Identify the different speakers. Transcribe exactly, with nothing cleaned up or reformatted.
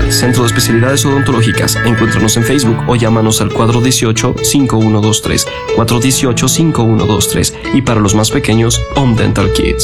Speaker 1: Centro de Especialidades Odontológicas. Encuéntranos en Facebook o llámanos al cuatro uno ocho, cinco uno dos tres, cuatro uno ocho, cinco uno dos tres. Y para los más pequeños, Home Dental Kids.